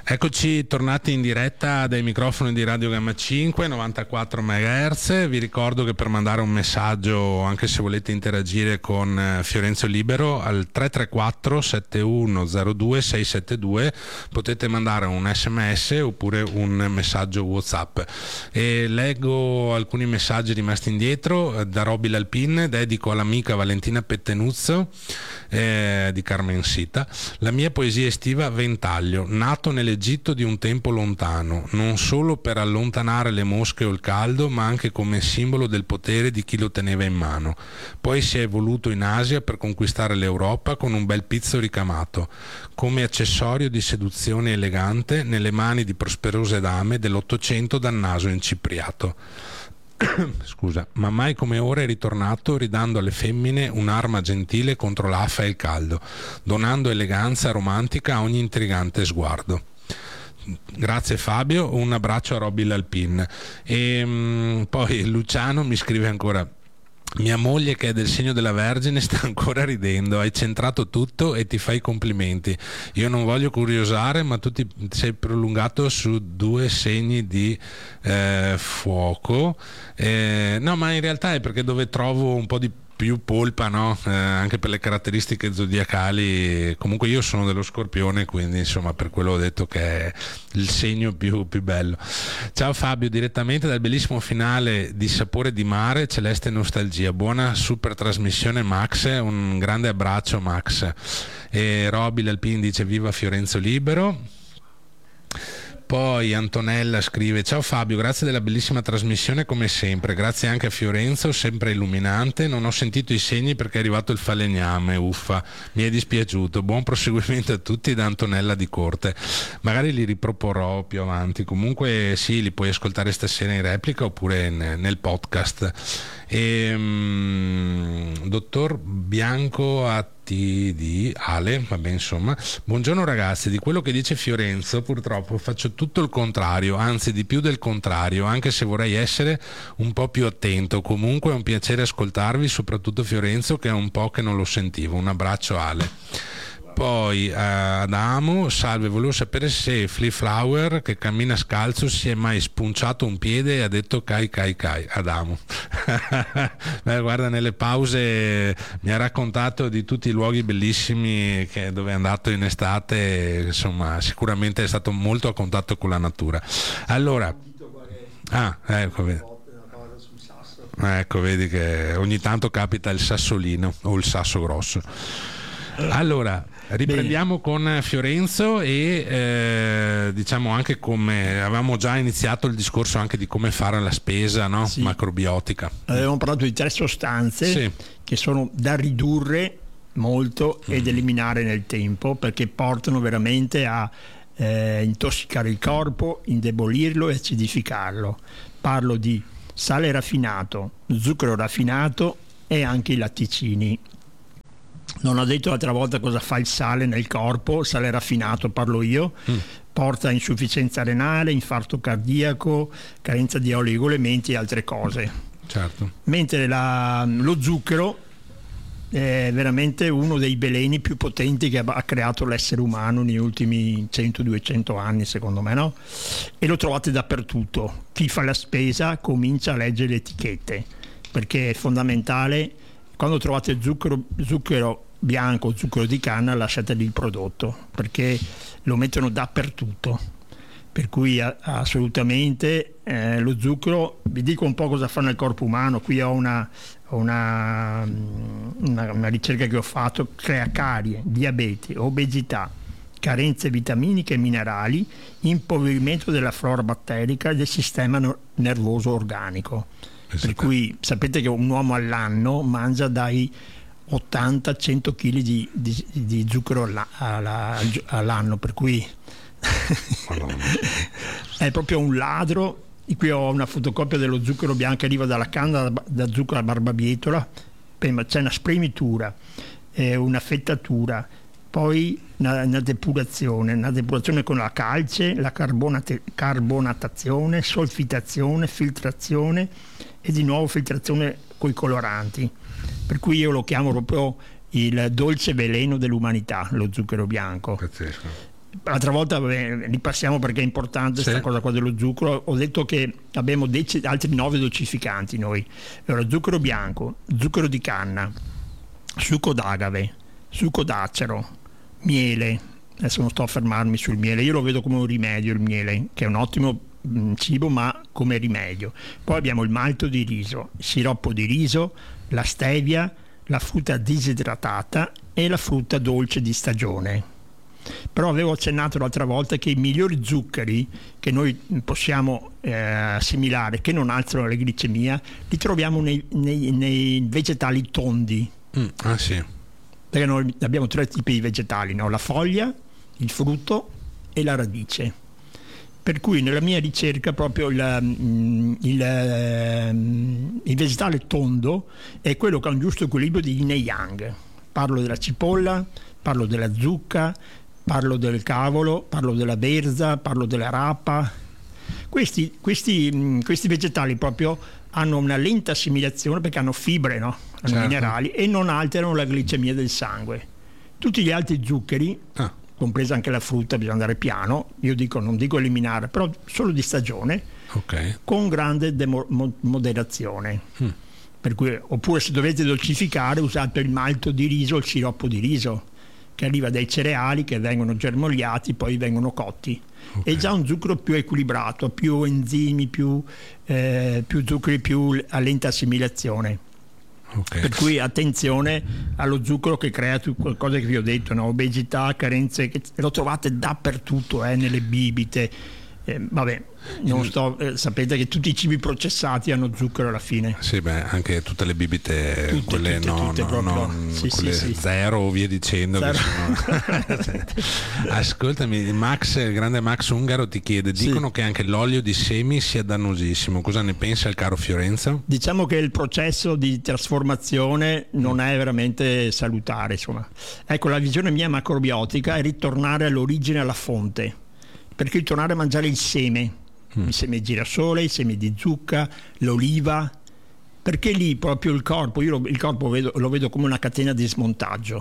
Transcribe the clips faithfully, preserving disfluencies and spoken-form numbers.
Eccoci tornati in diretta dai microfoni di Radio Gamma cinque, novantaquattro megahertz. Vi ricordo che per mandare un messaggio, anche se volete interagire con Fiorenzo Libero, al tre tre quattro sette uno zero due sei sette due potete mandare un sms oppure un messaggio WhatsApp. E leggo alcuni messaggi rimasti indietro. Da Roby Lalpin: dedico all'amica Valentina Pettenuzzo eh, di Carmen Sita la mia poesia estiva Ventaglio, nato nell'Egitto di un tempo lontano, non solo per allontanare le mosche o il caldo, ma anche come simbolo del potere di chi lo teneva in mano. Poi si è evoluto in Asia per conquistare l'Europa con un bel pizzo ricamato, come accessorio di seduzione elegante nelle mani di prosperose dame dell'Ottocento dal naso incipriato. Scusa, ma mai come ora è ritornato ridando alle femmine un'arma gentile contro l'affa e il caldo, donando eleganza romantica a ogni intrigante sguardo. Grazie Fabio, un abbraccio a Roby Lalpin. E mh, poi Luciano mi scrive ancora: mia moglie, che è del segno della Vergine, sta ancora ridendo, hai centrato tutto e ti fai complimenti. Io non voglio curiosare, ma tu ti sei prolungato su due segni di eh, fuoco. Eh, no, ma in realtà è perché dove trovo un po' di più polpa, no? Eh, anche per le caratteristiche zodiacali. Comunque io sono dello Scorpione, quindi insomma per quello ho detto che è il segno più, più bello. Ciao Fabio, direttamente dal bellissimo finale di Sapore di Mare, Celeste Nostalgia. Buona super trasmissione Max, un grande abbraccio Max. E Roby Lalpin dice viva Fiorenzo Libero. Poi Antonella scrive: ciao Fabio, grazie della bellissima trasmissione come sempre, grazie anche a Fiorenzo, sempre illuminante. Non ho sentito i segni perché è arrivato il falegname, uffa, mi è dispiaciuto. Buon proseguimento a tutti da Antonella di Corte. Magari li riproporrò più avanti, comunque sì, li puoi ascoltare stasera in replica oppure in, nel podcast. E, um, dottor Bianco a di Ale, vabbè, insomma, buongiorno ragazzi, di quello che dice Fiorenzo purtroppo faccio tutto il contrario, anzi di più del contrario, anche se vorrei essere un po' più attento. Comunque è un piacere ascoltarvi, soprattutto Fiorenzo, che è un po' che non lo sentivo. Un abbraccio Ale. Poi uh, Adamo, salve, volevo sapere se Flea Flower, che cammina scalzo, si è mai spunciato un piede e ha detto cai cai cai. Adamo. Beh, guarda, nelle pause mi ha raccontato di tutti i luoghi bellissimi che, dove è andato in estate, insomma sicuramente è stato molto a contatto con la natura. Allora, ah, ecco, vedi. Ecco, vedi che ogni tanto capita il sassolino o il sasso grosso. Allora, riprendiamo con Fiorenzo e eh, diciamo anche come avevamo già iniziato il discorso anche di come fare la spesa, no? Sì. Macrobiotica. Avevamo parlato di tre sostanze, sì, che sono da ridurre molto ed mm. eliminare nel tempo, perché portano veramente a eh, intossicare il corpo, indebolirlo e acidificarlo. Parlo di sale raffinato, zucchero raffinato e anche i latticini. Non ho detto l'altra volta cosa fa il sale nel corpo. Il sale raffinato, parlo io, mm. porta insufficienza renale, infarto cardiaco, carenza di oligoelementi e altre cose. Certo. Mentre la, lo zucchero è veramente uno dei veleni più potenti che ha creato l'essere umano negli ultimi cento duecento anni, secondo me, no? E lo trovate dappertutto. Chi fa la spesa comincia a leggere le etichette, perché è fondamentale. Quando trovate zucchero, zucchero bianco, zucchero di canna, lasciateli il prodotto, perché lo mettono dappertutto. Per cui assolutamente eh, lo zucchero, vi dico un po' cosa fa nel corpo umano. Qui ho una, una, una, una ricerca che ho fatto: crea carie, diabete, obesità, carenze vitaminiche e minerali, impoverimento della flora batterica e del sistema nervoso organico. Per cui sapete che un uomo all'anno mangia dai ottanta a cento chili di, di, di zucchero all'anno, per cui è proprio un ladro. Qui ho una fotocopia dello zucchero bianco che arriva dalla canna da zucchero alla barbabietola. C'è una spremitura, eh, una fettatura, poi una, una depurazione, una depurazione con la calce, la carbonate, carbonatazione, solfitazione, filtrazione e di nuovo filtrazione coi coloranti. Per cui io lo chiamo proprio il dolce veleno dell'umanità, lo zucchero bianco. Pazzesco. L'altra volta, vabbè, ripassiamo perché è importante questa sì. cosa qua dello zucchero. Ho detto che abbiamo dec- altri nove dolcificanti noi. Allora, zucchero bianco, zucchero di canna, succo d'agave, succo d'acero, miele. Adesso non sto a fermarmi sul miele, io lo vedo come un rimedio il miele, che è un ottimo mh, cibo, ma come rimedio. Poi abbiamo il malto di riso, il siroppo di riso, la stevia, la frutta disidratata e la frutta dolce di stagione. Però avevo accennato l'altra volta che i migliori zuccheri che noi possiamo eh, assimilare, che non alzano la glicemia, li troviamo nei, nei, nei vegetali tondi. Mm, ah sì. Perché noi abbiamo tre tipi di vegetali, no? La foglia, il frutto e la radice. Per cui nella mia ricerca proprio il, il, il vegetale tondo è quello che ha un giusto equilibrio di yin e yang. Parlo della cipolla, parlo della zucca, parlo del cavolo, parlo della berza, parlo della rapa. Questi, questi, questi vegetali proprio hanno una lenta assimilazione perché hanno fibre, no? Hanno certo. minerali e non alterano la glicemia del sangue. Tutti gli altri zuccheri, ah. compresa anche la frutta, bisogna andare piano, io dico, non dico eliminare, però solo di stagione, okay. con grande demo- moderazione. Mm. Per cui, oppure se dovete dolcificare usate il malto di riso o il siroppo di riso, che arriva dai cereali che vengono germogliati, poi vengono cotti. Okay. È già un zucchero più equilibrato, più enzimi, più, eh, più zuccheri, più a lenta assimilazione. Okay. Per cui attenzione allo zucchero che crea qualcosa che vi ho detto, no? Obesità, carenze, che lo trovate dappertutto, eh, nelle bibite. Eh, vabbè, non sto, eh, sapete che tutti i cibi processati hanno zucchero alla fine. Sì, beh, anche tutte le bibite, tutte, quelle tutte, no, tutte, no, non, sì, quelle sì, sì. zero o via dicendo. Che sono... Ascoltami, Max, il grande Max Ungaro ti chiede: dicono sì. che anche l'olio di semi sia dannosissimo. Cosa ne pensa il caro Fiorenzo? Diciamo che il processo di trasformazione non è veramente salutare, insomma. Ecco, la visione mia macrobiotica è ritornare all'origine, alla fonte. Perché tornare a mangiare il seme, mm. il seme di girasole, il seme di zucca, l'oliva, perché lì proprio il corpo, io lo, il corpo vedo, lo vedo come una catena di smontaggio.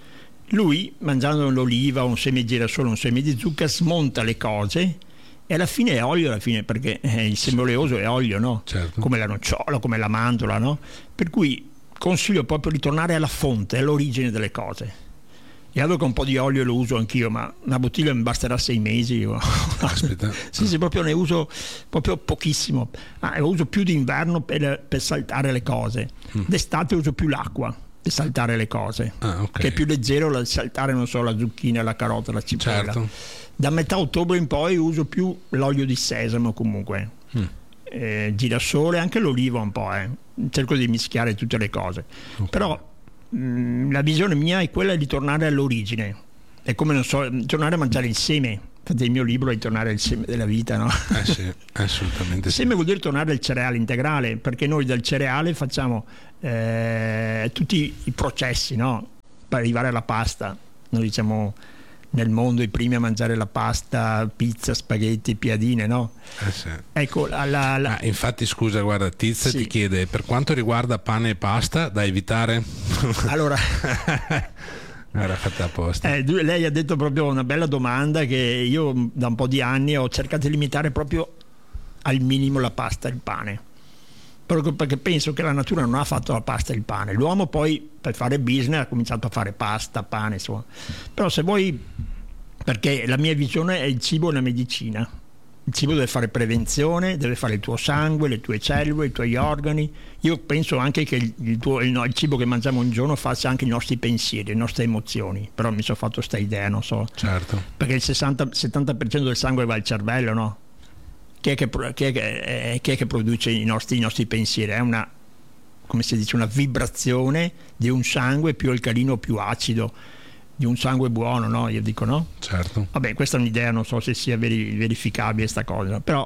Lui, mangiando l'oliva, un seme di girasole, un seme di zucca, smonta le cose e alla fine è olio, alla fine, perché eh, il seme oleoso è olio, no? Certo. Come la nocciola, come la mandorla, no? Per cui consiglio proprio di tornare alla fonte, all'origine delle cose. E allora che un po' di olio lo uso anch'io, ma una bottiglia mi basterà sei mesi. Aspetta. sì, sì, proprio ne uso proprio pochissimo. Ah, lo uso più d'inverno per, per saltare le cose. Mm. D'estate uso più l'acqua per saltare le cose. Ah, okay. Che è più leggero la, saltare, non so, la zucchina, la carota, la cipolla. Certo. Da metà ottobre in poi uso più l'olio di sesamo comunque. Mm. Eh, girasole, anche l'oliva un po', eh. Cerco di mischiare tutte le cose. Okay. Però la visione mia è quella di tornare all'origine, è come, non so, tornare a mangiare il seme. Infatti il mio libro è tornare al seme della vita, no? Eh sì, assolutamente. Il seme sì. vuol dire tornare al cereale integrale, perché noi dal cereale facciamo eh, tutti i processi, no? Per arrivare alla pasta. Noi diciamo nel mondo i primi a mangiare la pasta, pizza, spaghetti, piadine, no? Eh sì. Ecco, la, la, la... Ah, infatti scusa, guarda, Tizia sì. ti chiede: per quanto riguarda pane e pasta, da evitare? Allora era fatta apposta. Eh, lei ha detto proprio una bella domanda che io da un po' di anni ho cercato di limitare proprio al minimo la pasta e il pane, proprio perché penso che la natura non ha fatto la pasta e il pane. L'uomo poi per fare business ha cominciato a fare pasta, pane, insomma. Però se vuoi, perché la mia visione è il cibo e la medicina. Il cibo deve fare prevenzione, deve fare il tuo sangue, le tue cellule, i tuoi organi. Io penso anche che il, il, tuo, il, il cibo che mangiamo un giorno faccia anche i nostri pensieri, le nostre emozioni. Però mi sono fatto sta idea, non so. Certo. Perché il sessanta settanta per cento del sangue va al cervello, no? Chi è che, chi è che, eh, chi è che produce i nostri, i nostri pensieri? È una, come si dice, una vibrazione di un sangue più alcalino, più acido, di un sangue buono, no? Io dico no? Certo. Vabbè, questa è un'idea, non so se sia veri, verificabile sta cosa, però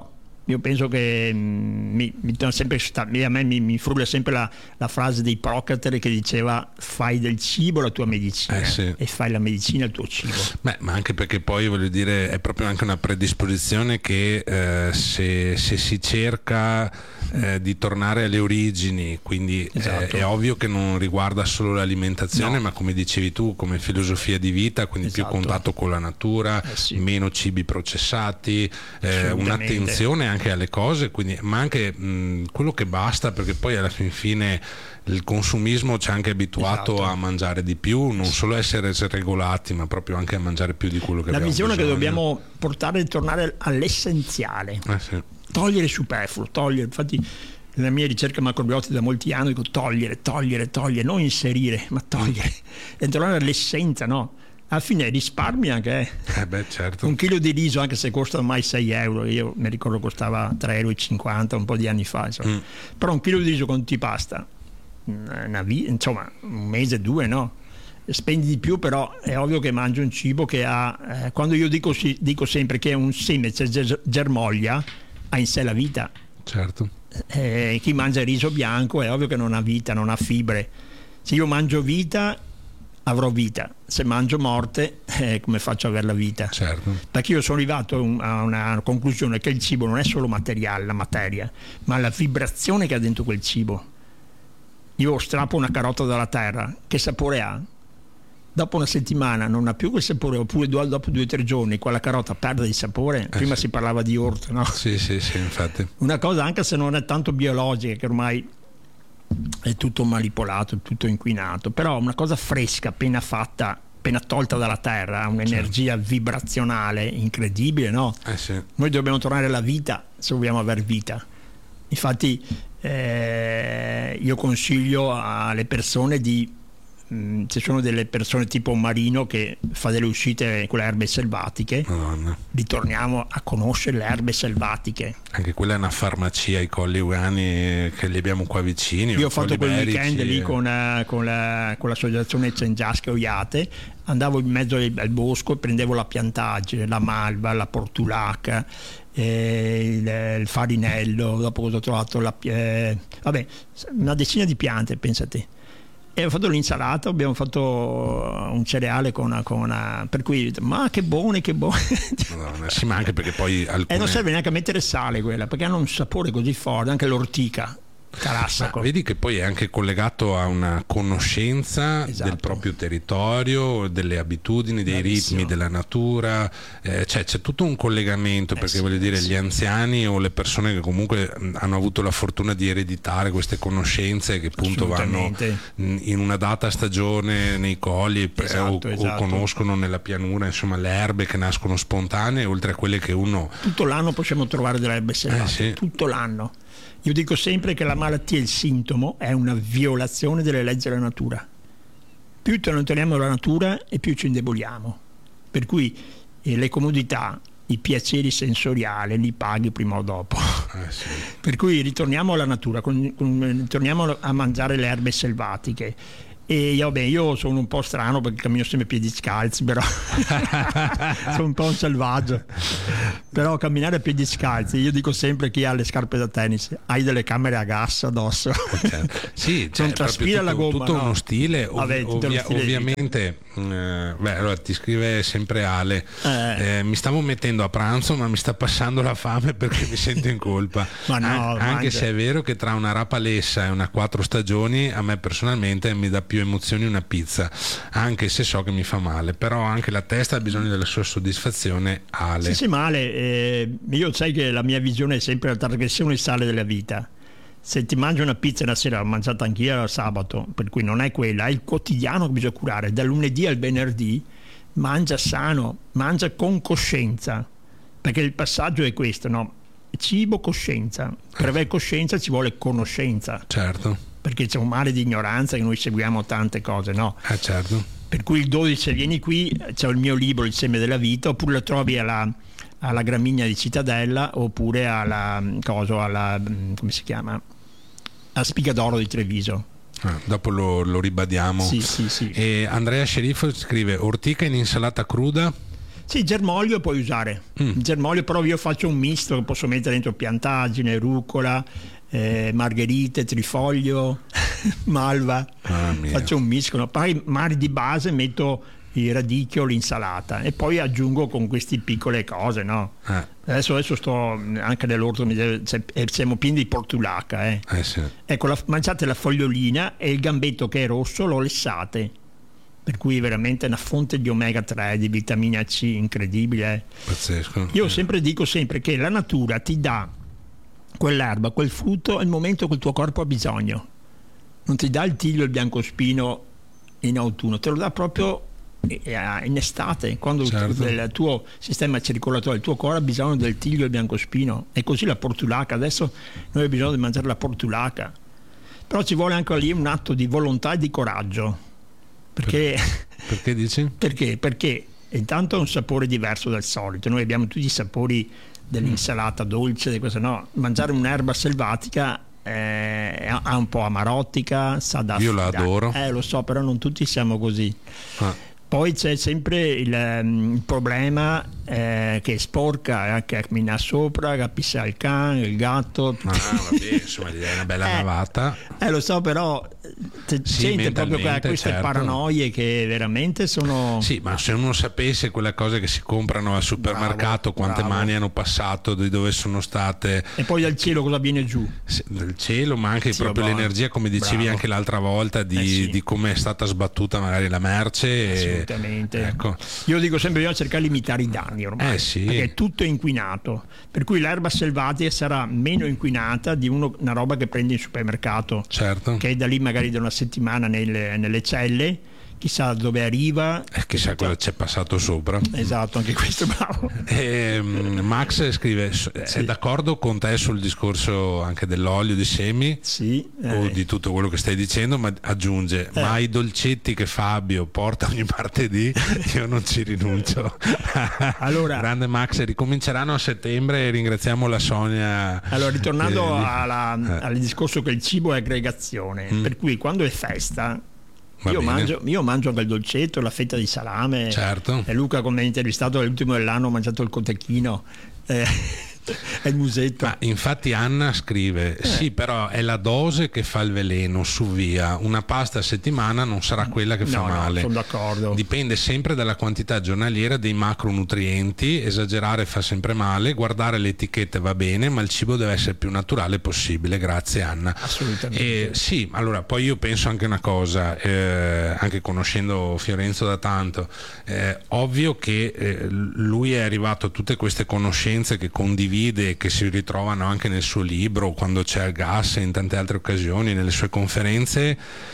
io penso che mh, mi, mi torna sempre, a me mi, mi frulla sempre la, la frase di Ippocrate che diceva: fai del cibo la tua medicina, eh sì. e fai la medicina il tuo cibo. Beh, ma anche perché poi voglio dire è proprio anche una predisposizione che eh, se, se si cerca eh, di tornare alle origini, quindi esatto. eh, è ovvio che non riguarda solo l'alimentazione, no. ma come dicevi tu, come filosofia di vita, quindi esatto. più contatto con la natura, eh sì. meno cibi processati, eh, un'attenzione anche alle cose, quindi, ma anche mh, quello che basta, perché poi alla fin fine il consumismo ci ha anche abituato esatto. a mangiare di più, non solo essere regolati, ma proprio anche a mangiare più di quello che la abbiamo visione bisogno. Che dobbiamo portare è tornare all'essenziale, eh sì. togliere il superfluo, togliere. Infatti nella mia ricerca macrobiotica da molti anni dico togliere, togliere, togliere, non inserire, ma togliere, mm. e tornare all'essenza, no? Alla fine risparmi anche, eh. Eh beh, certo. Un chilo di riso, anche se costa ormai sei euro, io mi ricordo costava tre e cinquanta euro un po' di anni fa, mm. però un chilo di riso con ti pasta, una vita, insomma un mese, due, no? Spendi di più, però è ovvio che mangi un cibo che ha, eh, quando io dico, dico sempre che è un seme germoglia, ha in sé la vita. Certo. Eh, chi mangia il riso bianco è ovvio che non ha vita, non ha fibre. Se io mangio vita avrò vita, se mangio morte eh, come faccio ad avere la vita? Certo. Perché io sono arrivato a una conclusione che il cibo non è solo materiale, la materia, ma la vibrazione che ha dentro quel cibo. Io strappo una carota dalla terra, che sapore ha? Dopo una settimana non ha più quel sapore, oppure dopo due o tre giorni quella carota perde il sapore. Prima eh sì. si parlava di orto, no? Sì, sì, sì, infatti. Una cosa, anche se non è tanto biologica, che ormai è tutto manipolato, tutto inquinato, però una cosa fresca, appena fatta, appena tolta dalla terra, ha un'energia certo. vibrazionale incredibile, no? Eh sì. Noi dobbiamo tornare alla vita se vogliamo avere vita. Infatti eh, io consiglio alle persone di mh, ci sono delle persone tipo un marino che fa delle uscite con le erbe selvatiche. Madonna. Ritorniamo a conoscere le erbe selvatiche. Anche quella è una farmacia, i Colli Ugani che li abbiamo qua vicini. Io ho fatto quel weekend lì con, uh, con, la, con l'associazione Cengiasche Oiate, andavo in mezzo al, al bosco e prendevo la piantaggine, la malva, la portulaca, eh, il, il farinello, dopo cosa ho trovato la, eh, vabbè, una decina di piante, pensate. E ho fatto l'insalata, abbiamo fatto un cereale con una, con una per cui ma che buone, che buone. Madonna, sì, ma anche perché poi alcune... E non serve neanche a mettere sale quella, perché hanno un sapore così forte, anche l'ortica. Ma vedi che poi è anche collegato a una conoscenza esatto. del proprio territorio, delle abitudini, dei Bravissimo. ritmi della natura, eh, cioè c'è tutto un collegamento, eh perché sì, voglio dire sì. gli anziani o le persone che comunque hanno avuto la fortuna di ereditare queste conoscenze che appunto vanno in una data stagione nei colli esatto, o, esatto. o conoscono nella pianura, insomma, le erbe che nascono spontanee, oltre a quelle che uno tutto l'anno possiamo trovare delle erbe selvatiche, eh sì. tutto l'anno. Io dico sempre che la malattia, il sintomo, è una violazione delle leggi della natura. Più ci allontaniamo dalla natura e più ci indeboliamo. Per cui eh, le comodità, i piaceri sensoriali li paghi prima o dopo. Eh sì. Per cui ritorniamo alla natura, con, con, torniamo a mangiare le erbe selvatiche. E io, beh, io sono un po' strano perché cammino sempre a piedi scalzi, però sono un po' un selvaggio. Però camminare a piedi scalzi, io dico sempre chi ha le scarpe da tennis, hai delle camere a gas addosso. Certo. Sì, cioè, non traspira la gomma. Tutto no? uno stile, ov- Vabbè, ovvia- stile ovviamente. Eh, beh, allora ti scrive sempre Ale. Eh. Eh, mi stavo mettendo a pranzo, ma mi sta passando la fame perché mi sento in colpa. Ma no, An- anche se è vero che tra una rapalessa e una quattro stagioni, a me personalmente mi dà più emozioni una pizza, anche se so che mi fa male, però anche la testa ha bisogno della sua soddisfazione. Ale. Sì, sì, male. Eh, io sai che la mia visione è sempre la trasgressione sale della vita. Se ti mangi una pizza la sera, l'ho mangiata anch'io il sabato, per cui non è quella, è il quotidiano che bisogna curare. Dal lunedì al venerdì mangia sano, mangia con coscienza, perché il passaggio è questo, no? Cibo, coscienza. Per avere coscienza ci vuole conoscenza. Certo. Perché c'è un mare di ignoranza che noi seguiamo tante cose, no? Eh certo. Per cui il dodici, se vieni qui, c'è il mio libro Il seme della vita, oppure lo trovi alla, alla Gramigna di Cittadella, oppure alla, cosa, alla come si chiama? A Spigadoro di Treviso. Ah, dopo lo, lo ribadiamo. Sì, sì, sì. E Andrea Sceriffo scrive: ortica in insalata cruda? Sì, il germoglio puoi usare. Mm. Il germoglio, però io faccio un misto che posso mettere dentro piantaggine, rucola, eh, margherite, trifoglio, malva. Ah, faccio un misto. Poi magari di base metto il radicchio, l'insalata e poi aggiungo con queste piccole cose, no? Eh. Adesso, adesso sto anche nell'orto, siamo pieni di portulaca. Eh. Eh sì. Ecco, la, mangiate la fogliolina e il gambetto che è rosso lo lessate. Per cui è veramente una fonte di omega tre, di vitamina C incredibile. Eh. Pazzesco. Io sempre dico sempre che la natura ti dà quell'erba, quel frutto al momento che il tuo corpo ha bisogno. Non ti dà il tiglio e il biancospino in autunno, te lo dà proprio in estate, quando certo. il tuo sistema circolatorio, il tuo cuore ha bisogno del tiglio e il biancospino. E così la portulaca. Adesso noi abbiamo bisogno di mangiare la portulaca. Però ci vuole anche lì un atto di volontà e di coraggio. Perché, perché dici? Perché? Perché intanto ha un sapore diverso dal solito. Noi abbiamo tutti i sapori dell'insalata dolce, di questo, no? Mangiare un'erba selvatica eh, ha un po' amarottica, sa da io la adoro. Eh, lo so, però non tutti siamo così. Ah. Poi c'è sempre il, um, il problema eh, che è sporca, eh, che cammina sopra, che pissa il cane, il gatto. Ah, vabbè, insomma, è una bella eh, navata. Eh, lo so, però c'è sì, gente proprio che ha queste certo. paranoie che veramente sono... Sì, ma se uno sapesse quelle cose che si comprano al supermercato, bravo, quante bravo. mani hanno passato, di dove sono state... E poi dal cielo cosa viene giù? Sì, dal cielo, ma anche sì, proprio l'energia, come dicevi bravo. anche l'altra volta, di, eh sì. di come è stata sbattuta magari la merce. E... Assolutamente. Ecco. Io dico sempre bisogna cercare di limitare i danni ormai, eh sì. perché tutto è inquinato, per cui l'erba selvatica sarà meno inquinata di uno, una roba che prendi in supermercato, certo. che è da lì magari da una settimana nelle, nelle celle, chissà dove arriva, eh, chissà cosa c'è passato sopra. Esatto, anche questo bravo. E, Max scrive: è sì. d'accordo con te sul discorso anche dell'olio di semi sì, eh. o di tutto quello che stai dicendo, ma aggiunge eh. ma i dolcetti che Fabio porta ogni martedì io non ci rinuncio. Allora, grande Max, ricominceranno a settembre e ringraziamo la Sonia. Allora, ritornando eh, alla, eh. al discorso che il cibo è aggregazione, mm. per cui quando è festa Io mangio, io mangio anche il dolcetto, la fetta di salame. Certo. E Luca, come mi ha intervistato all'ultimo dell'anno, ha mangiato il cotechino eh, e il musetto. Ma infatti Anna scrive: eh. sì, però è la dose che fa il veleno, su via. Una pasta a settimana non sarà quella che fa no, male. No, sono d'accordo. Dipende sempre dalla quantità giornaliera dei macronutrienti. Esagerare fa sempre male. Guardare le etichette va bene, ma il cibo deve essere più naturale possibile. Grazie Anna. Assolutamente. E, sì, allora poi io penso anche una cosa, eh, anche conoscendo Fiorenzo da tanto, eh, ovvio che eh, lui è arrivato a tutte queste conoscenze che condivide, che si ritrovano anche nel suo libro, quando c'è il gas e in tante altre occasioni, nelle sue conferenze,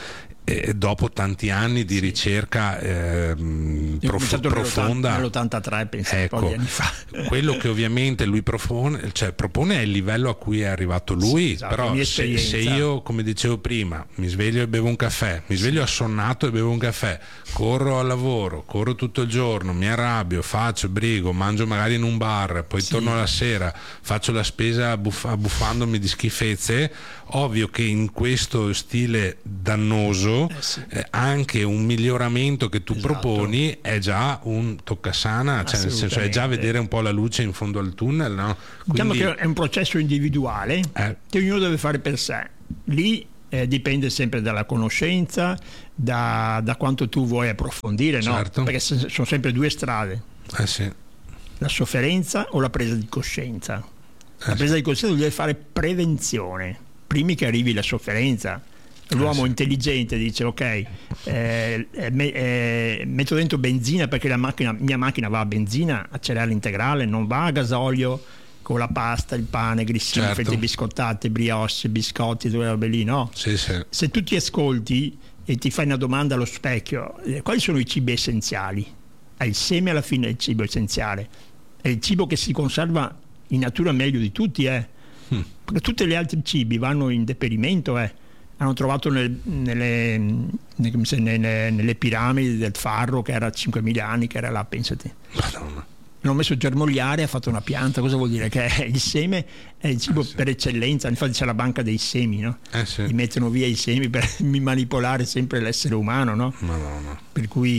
eh, dopo tanti anni di ricerca eh, prof- profonda. Nell'ottantatré, penso, ecco, un po' di anni fa. Quello che ovviamente lui propone, cioè, propone è il livello a cui è arrivato lui, sì, esatto, però se, se io, come dicevo prima, mi sveglio e bevo un caffè, mi sveglio assonnato e bevo un caffè, corro al lavoro, corro tutto il giorno, mi arrabbio, faccio, brigo, mangio magari in un bar, poi sì. torno la sera, faccio la spesa buff- abbuffandomi di schifezze, ovvio che in questo stile dannoso eh sì. eh, anche un miglioramento che tu esatto. proponi è già un toccasana, cioè nel senso è già vedere un po' la luce in fondo al tunnel, no? Quindi, diciamo che è un processo individuale eh. che ognuno deve fare per sé. Lì eh, dipende sempre dalla conoscenza, da, da quanto tu vuoi approfondire, certo. no? Perché sono sempre due strade, eh sì. la sofferenza o la presa di coscienza. La presa di coscienza vuol dire fare prevenzione prima che arrivi la sofferenza. L'uomo eh sì. intelligente dice ok, eh, eh, eh, metto dentro benzina perché la macchina, mia macchina va a benzina, a cereale integrale, non va a gasolio con la pasta, il pane, grissini, certo. fette biscottate, brioche, biscotti, quelle robe lì, no? Sì, sì. Se tu ti ascolti e ti fai una domanda allo specchio, eh, quali sono i cibi essenziali? Eh, il seme alla fine è il cibo essenziale, è il cibo che si conserva in natura meglio di tutti, eh. mm. perché tutti gli altri cibi vanno in deperimento, eh. Hanno trovato nel, nelle, nelle, nelle piramidi del Farro, che era cinquemila anni che era là, pensate. Madonna. L'hanno messo a germogliare, ha fatto una pianta. Cosa vuol dire? Che il seme è il cibo eh sì. per eccellenza. Infatti c'è la banca dei semi, no? Eh sì. Gli mettono via i semi per manipolare sempre l'essere umano, no? Madonna. Per cui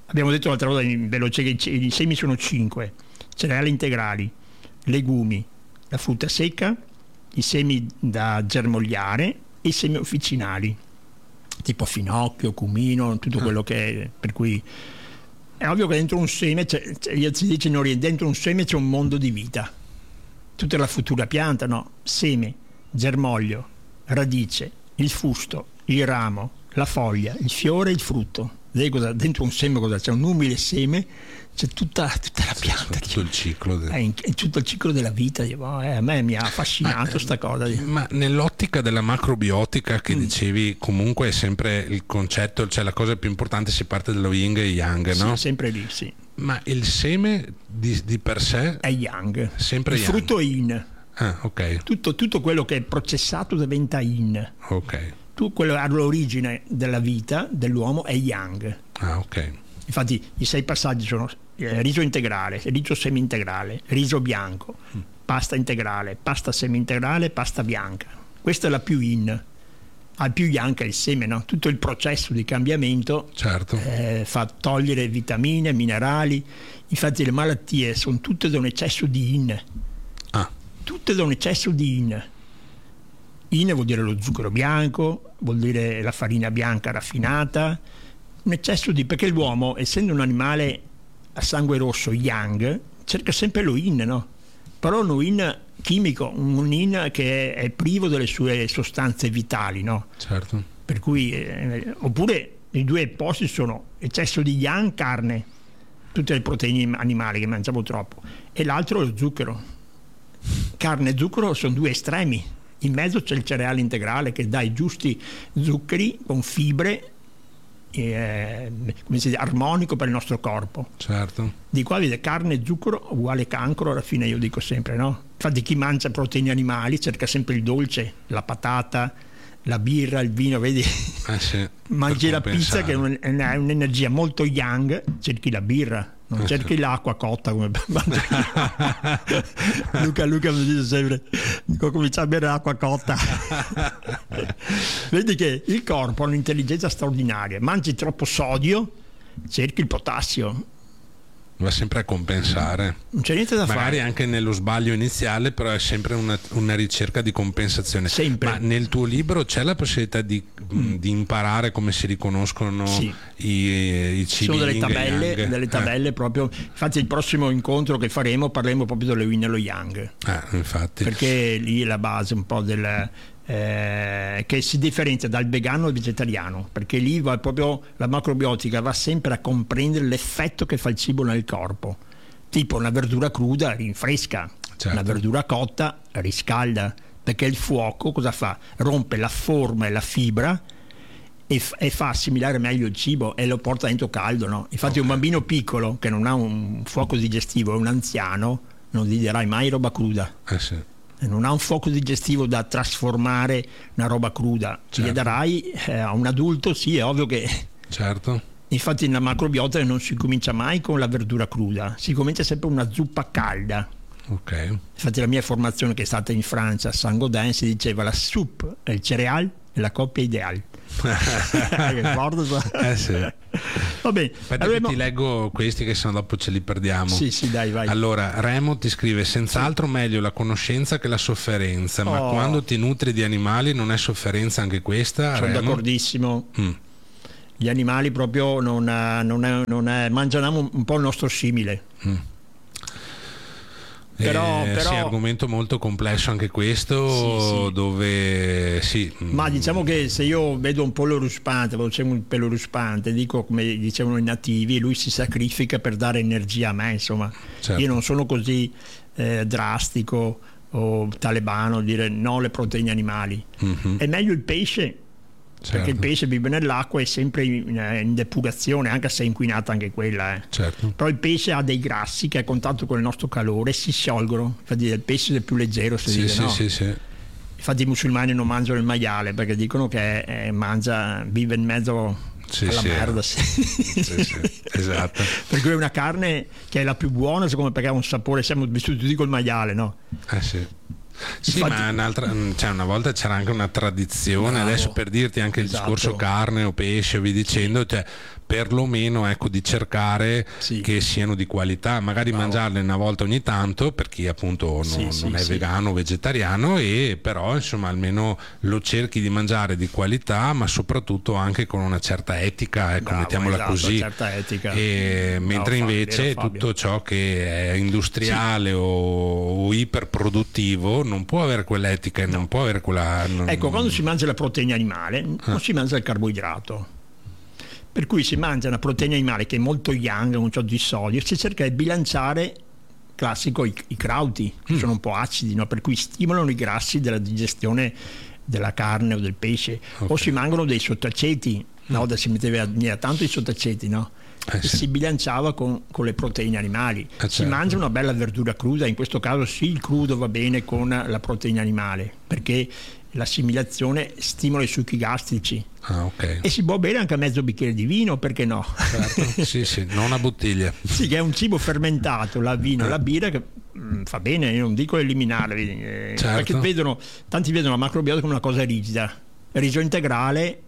abbiamo detto l'altra volta in veloce che i, i semi sono cinque: cereali integrali, legumi, la frutta secca, i semi da germogliare e i semi officinali, tipo finocchio, cumino, tutto quello che è, per cui è ovvio che dentro un seme, cioè, si dice in Oriente, dentro un seme c'è un mondo di vita. Tutta la futura pianta, no? Seme, germoglio, radice, il fusto, il ramo, la foglia, il fiore e il frutto. Vedi cosa, dentro un seme cosa c'è? Un umile seme, c'è tutta, tutta la pianta. Tutto il ciclo. De... È, in, è tutto il ciclo della vita. Dico, eh, a me mi ha affascinato sta cosa. Ma nell'ottica della macrobiotica che mm. dicevi, comunque è sempre il concetto, cioè la cosa più importante, si parte dallo yin e yang, no? Sì, sempre lì, sì. Ma il seme di, di per sé è yang. Sempre il yang. frutto è yin. Ah, ok. Tutto, tutto quello che è processato diventa yin. Ok. Tu, quello all'origine della vita dell'uomo è yang. Ah, ok. Infatti i sei passaggi sono eh, riso integrale, riso semi-integrale, riso bianco, mm. pasta integrale, pasta semi-integrale, pasta bianca. Questa è la più yin. Al più yang è il seme, no? Tutto il processo di cambiamento, certo. eh, fa togliere vitamine, minerali. Infatti le malattie sono tutte da un eccesso di yin. Ah. Tutte da un eccesso di yin. Yin vuol dire lo zucchero bianco, vuol dire la farina bianca raffinata, un eccesso di... perché l'uomo, essendo un animale a sangue rosso, yang, cerca sempre lo yin, no? Però un yin chimico, un yin che è privo delle sue sostanze vitali, no? Certo. Per cui, eh, oppure i due opposti sono eccesso di yang, carne, tutte le proteine animali che mangiamo troppo, e l'altro lo zucchero. Carne e zucchero sono due estremi. In mezzo c'è il cereale integrale che dà i giusti zuccheri con fibre, eh, come si dice, armonico per il nostro corpo. Certo. Di qua vede carne e zucchero uguale cancro, alla fine io dico sempre, no? Infatti chi mangia proteine animali cerca sempre il dolce, la patata, la birra, il vino, vedi? Eh sì, mangi la pizza che è un'energia molto yang, cerchi la birra. Non cerchi l'acqua cotta come Luca Luca mi dice sempre comincia a bere l'acqua cotta. Vedi che il corpo ha un'intelligenza straordinaria. Mangi troppo sodio, cerchi il potassio, va sempre a compensare, non c'è niente da magari fare, magari anche nello sbaglio iniziale, però è sempre una, una ricerca di compensazione. Sempre. Ma nel tuo libro c'è la possibilità di, mm. di imparare come si riconoscono sì. i, i cibi? Sono delle yin tabelle, yang. delle tabelle eh. proprio. Infatti il prossimo incontro che faremo parleremo proprio dello yin e lo yang, ah, infatti. perché lì è la base un po' del Eh, che si differenzia dal vegano al vegetariano, perché lì va proprio la macrobiotica va sempre a comprendere l'effetto che fa il cibo nel corpo. Tipo una verdura cruda rinfresca, certo. Una verdura cotta riscalda, perché il fuoco cosa fa? Rompe la forma e la fibra e, f- e fa assimilare meglio il cibo e lo porta dentro caldo, no? Infatti okay. Un bambino piccolo che non ha un fuoco digestivo, un anziano, non gli darai mai roba cruda. Eh sì. Non ha un fuoco digestivo da trasformare una roba cruda, certo. Gli darai eh, a un adulto, sì, è ovvio che certo. Infatti nella macrobiotica non si comincia mai con la verdura cruda, si comincia sempre una zuppa calda. Okay. Infatti la mia formazione che è stata in Francia a Saint-Gaudens si diceva la soupe è il cereale e la coppia ideale. eh sì. Vabbè, aspetta allora, che ti leggo questi che sennò dopo ce li perdiamo. Sì, sì, dai, vai. Allora, Remo ti scrive: senz'altro sì. Meglio la conoscenza che la sofferenza, ma oh. quando ti nutri di animali non è sofferenza anche questa? Sono Remo? D'accordissimo. Mm. Gli animali proprio non, non, è, non è, mangiano un po' il nostro simile. Mm. Però, eh, però... sì, argomento molto complesso anche questo, sì, sì. Dove sì. Ma diciamo che se io vedo un pollo ruspante, quando c'è un pelo ruspante, dico come dicevano i nativi, lui si sacrifica per dare energia a me, insomma. Certo. Io non sono così eh, drastico o talebano dire no alle proteine animali. Mm-hmm. È meglio il pesce. Certo. Perché il pesce vive nell'acqua, è sempre in, in depurazione, anche se è inquinata anche quella. Eh. Certo. Però il pesce ha dei grassi che a contatto con il nostro calore si sciolgono. Infatti il pesce è più leggero, si sì, dice, sì, no? sì, sì. Infatti i musulmani non mangiano il maiale perché dicono che eh, mangia, vive in mezzo sì, alla sì, merda. Sì. Sì, sì, esatto. Per cui è una carne che è la più buona, secondo me, perché ha un sapore, siamo vissuti tutti col maiale, no? Eh sì. Sì, Infatti, ma un'altra, cioè una volta c'era anche una tradizione, bravo, adesso per dirti anche il esatto. discorso carne o pesce, vi dicendo, cioè, perlomeno ecco di cercare sì. che siano di qualità, magari Bravo. mangiarle una volta ogni tanto per chi appunto non, sì, non sì, è sì. vegano o vegetariano, e però insomma almeno lo cerchi di mangiare di qualità, ma soprattutto anche con una certa etica, ecco, Bravo, mettiamola esatto, così. certa etica. E, Bravo, mentre Fabio, invece vero, Fabio. tutto ciò che è industriale sì. o, o iperproduttivo non può avere quell'etica e no. non può avere quella non... Ecco, quando si mangia la proteina animale non ah. si mangia il carboidrato, per cui si mangia una proteina animale che è molto young, un ciò di sodio, si cerca di bilanciare, classico, i, i crauti, che mm. sono un po' acidi, no? Per cui stimolano i grassi della digestione della carne o del pesce, okay. o si mangiano dei sottaceti, una volta si metteva via tanto i sottaceti, no? Eh, e sì. si bilanciava con, con le proteine animali. Eh, si certo. mangia una bella verdura cruda, in questo caso sì, il crudo va bene con la proteina animale, perché l'assimilazione stimola i succhi gastrici. Ah, okay. E si può bere anche a mezzo bicchiere di vino, perché no? Certo. sì, sì, non a bottiglia. Sì, che è un cibo fermentato, la vino, la birra, che mh, fa bene, io non dico eliminarli, eh, certo. perché vedono, tanti vedono la macrobiotica come una cosa rigida, riso integrale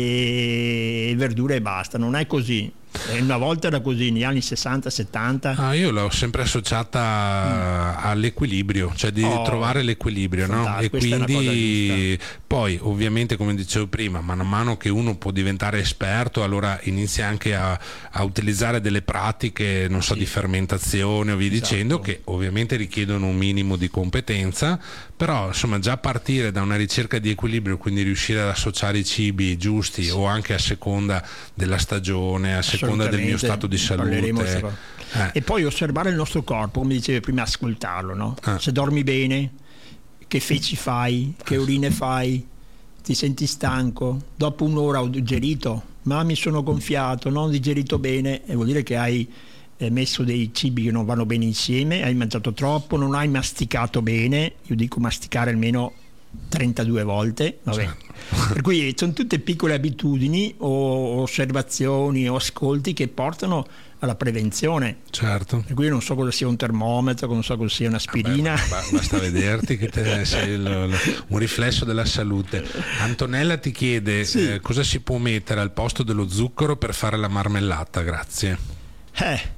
e verdure e basta, non è così. Una volta era così, negli anni sessanta settanta. Ah, io l'ho sempre associata mm. all'equilibrio, cioè di oh, trovare l'equilibrio, no? E quindi poi ovviamente, come dicevo prima, mano a mano che uno può diventare esperto, allora inizia anche a, a utilizzare delle pratiche, non so, sì. di fermentazione o via esatto. dicendo, che ovviamente richiedono un minimo di competenza, però insomma già partire da una ricerca di equilibrio, quindi riuscire ad associare i cibi giusti sì. o anche a seconda della stagione, a seconda del mio stato di salute, eh. e poi osservare il nostro corpo, come dicevi prima, ascoltarlo, no? eh. Se dormi bene, che feci fai, che urine fai, ti senti stanco, dopo un'ora ho digerito, ma mi sono gonfiato, non ho digerito bene, e vuol dire che hai messo dei cibi che non vanno bene insieme, hai mangiato troppo, non hai masticato bene, io dico masticare almeno trentadue volte, vabbè. Certo. Per cui sono tutte piccole abitudini o osservazioni o ascolti che portano alla prevenzione. Certo. Per cui io non so cosa sia un termometro, non so cosa sia un'aspirina. Vabbè, basta vederti che te sei lo, lo, un riflesso della salute. Antonella ti chiede sì. eh, cosa si può mettere al posto dello zucchero per fare la marmellata, grazie. Eh.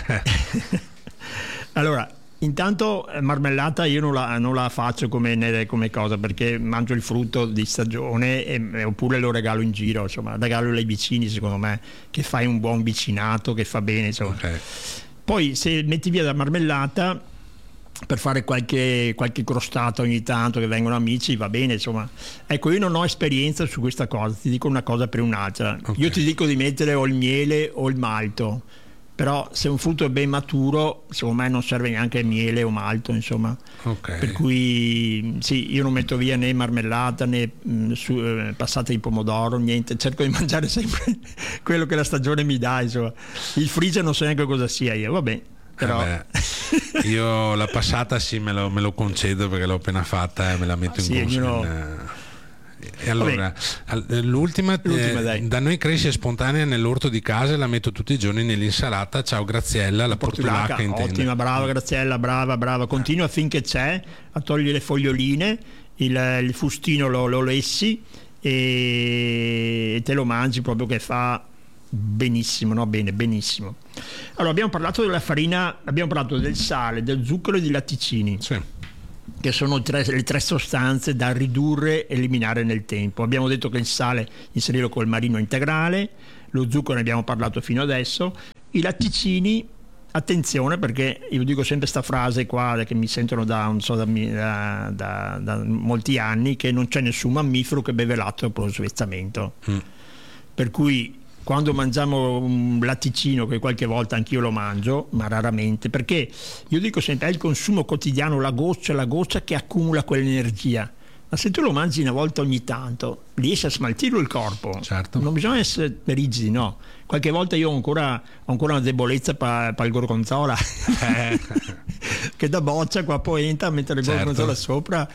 Allora, intanto marmellata io non la, non la faccio come, come cosa, perché mangio il frutto di stagione e, oppure lo regalo in giro, insomma, regalo ai vicini, secondo me, che fai un buon vicinato, che fa bene, insomma. Okay. Poi se metti via la marmellata per fare qualche, qualche crostata ogni tanto, che vengono amici, va bene, insomma. Ecco, io non ho esperienza su questa cosa, ti dico una cosa per un'altra. Okay. Io ti dico di mettere o il miele o il malto, però se un frutto è ben maturo, secondo me non serve neanche miele o malto, insomma. Okay. Per cui sì, io non metto via né marmellata né mh, su, eh, passata di pomodoro, niente, cerco di mangiare sempre quello che la stagione mi dà, insomma. Il freezer non so neanche cosa sia io, vabbè. Però... Eh io la passata sì me lo, me lo concedo perché l'ho appena fatta e me la metto ah, in sì, consumo. Ognuno... E allora, Vabbè. l'ultima, l'ultima eh, da noi cresce spontanea nell'orto di casa e la metto tutti i giorni nell'insalata. Ciao Graziella, la, la portulaca, portulaca ottima, brava Graziella, brava, brava. Continua eh. finché c'è a togliere le foglioline, il, il fustino lo, lo lessi e te lo mangi proprio, che fa benissimo, no? Bene, benissimo. Allora, abbiamo parlato della farina, abbiamo parlato del sale, del zucchero e dei latticini. Sì. Che sono tre, le tre sostanze da ridurre e eliminare nel tempo. Abbiamo detto che il sale inserirlo col marino integrale, lo zucchero ne abbiamo parlato fino adesso, i latticini, attenzione, perché io dico sempre questa frase qua che mi sentono da, non so, da, da, da, da molti anni, che non c'è nessun mammifero che beve latte dopo lo svezzamento. Mm. Per cui quando mangiamo un latticino, che qualche volta anch'io lo mangio, ma raramente, perché io dico sempre è il consumo quotidiano, la goccia, la goccia che accumula quell'energia. Ma se tu lo mangi una volta ogni tanto, riesci a smaltirlo il corpo. Certo. Non bisogna essere rigidi, no. Qualche volta io ho ancora, ho ancora una debolezza per pa il gorgonzola, eh. che da boccia qua poi entra, mettere il certo. gorgonzola sopra.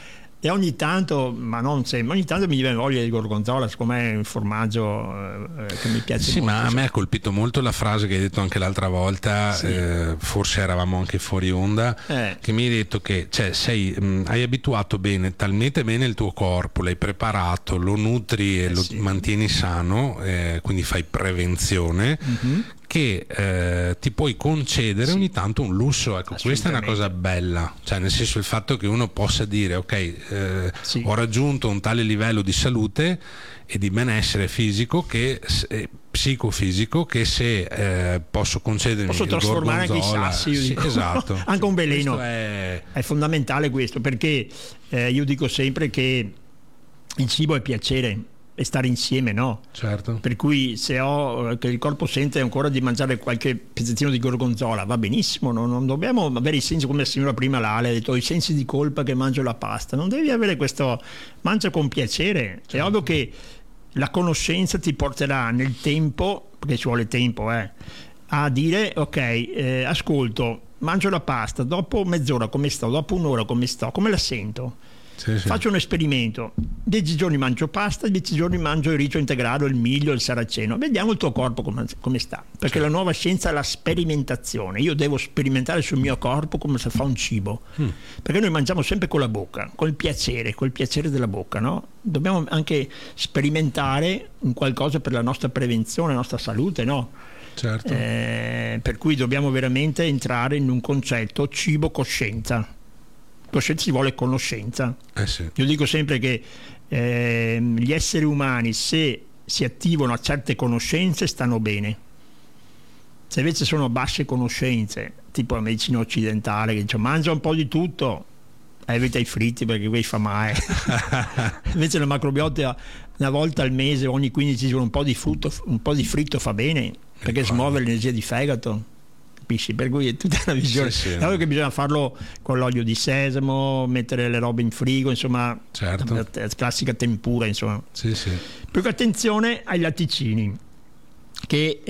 E ogni tanto, ma non sempre, ogni tanto mi viene voglia di gorgonzola, siccome è un formaggio eh, che mi piace sì, molto. Ma a me ha colpito molto la frase che hai detto anche l'altra volta, sì. eh, forse eravamo anche fuori onda, eh. che mi hai detto che cioè, sei, mh, hai abituato bene, talmente bene il tuo corpo, l'hai preparato, lo nutri e eh lo sì. mantieni sano, eh, quindi fai prevenzione, mm-hmm. che eh, ti puoi concedere sì. ogni tanto un lusso. Ecco, questa è una cosa bella, cioè nel senso il fatto che uno possa dire ok, eh, sì. ho raggiunto un tale livello di salute e di benessere fisico che eh, psicofisico che se eh, posso concedermi posso il trasformare anche i sassi, io sì, dico. Esatto. Anche un veleno è... è fondamentale questo, perché eh, io dico sempre che il cibo è piacere e stare insieme, no? Certo. Per cui se ho che il corpo sente ancora di mangiare qualche pezzettino di gorgonzola va benissimo, no? Non dobbiamo avere i sensi, come la signora prima l'Ale ha detto, i sensi di colpa che mangio la pasta, non devi avere questo, mangia con piacere. Certo. È ovvio che la conoscenza ti porterà nel tempo, perché ci vuole tempo, eh, a dire ok, eh, ascolto, mangio la pasta, dopo mezz'ora come sto, dopo un'ora come sto, come la sento? Sì, sì. Faccio un esperimento, dieci giorni mangio pasta, dieci giorni mangio il riso integrale, il miglio, il saraceno, vediamo il tuo corpo come, come sta, perché sì. la nuova scienza è la sperimentazione, io devo sperimentare sul mio corpo come si fa un cibo, mm. perché noi mangiamo sempre con la bocca, col piacere, col piacere della bocca, no? Dobbiamo anche sperimentare un qualcosa per la nostra prevenzione, la nostra salute, no? Certo. Eh, per cui dobbiamo veramente entrare in un concetto cibo coscienza. Coscienza ci vuole conoscenza. Eh sì. Io dico sempre che eh, gli esseri umani, se si attivano a certe conoscenze, stanno bene. Se invece sono basse conoscenze, tipo la medicina occidentale che dice mangia un po' di tutto, evita i fritti perché quei fa male. Invece la macrobiotica una volta al mese, ogni quindici giorni, un po' di frutto, un po' di fritto fa bene, perché smuove l'energia di fegato. Per cui è tutta una visione. Sì, sì. È ovvio che bisogna farlo con l'olio di sesamo, mettere le robe in frigo, insomma, certo. la, la classica tempura, insomma. Sì, sì. Più che attenzione ai latticini, che